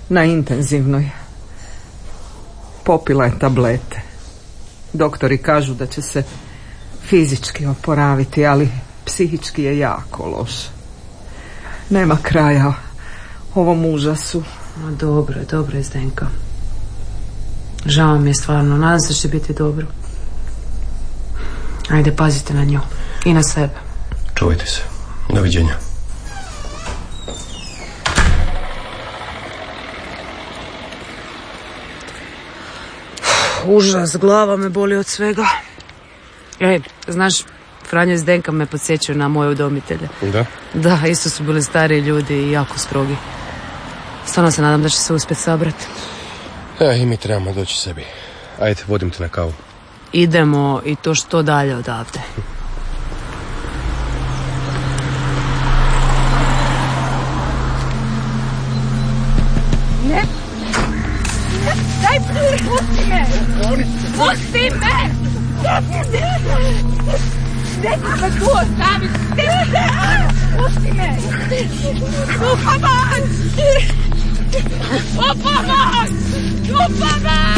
Na intenzivnoj. Popila je tablete. Doktori kažu da će se fizički oporaviti, ali psihički je jako loš. Nema kraja ovom užasu. Dobro je, Zdenka. Žao mi je stvarno, nadam se da će biti dobro. Ajde, pazite na nju i na sebe. Čuvajte se. Doviđenja. Užas, glava me boli od svega. Znaš, Franjo i Zdenka me podsjećaju na moje udomitelje. Da? Da, isto su bili stariji ljudi i jako strogi. Stvarno se nadam da će se uspjeti sabrati. I mi trebamo doći sebi. Ajde, vodim te na kavu. Idemo, i to što dalje odavde. Ne, daj pusti me! Pusti me! Neko me tu ostavi! Pusti me! Pomoć! Pomoć!